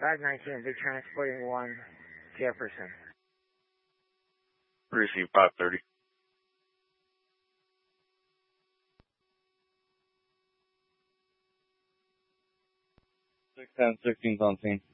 519, be transporting 1 Jefferson. Receive 530. 610, 16's on scene.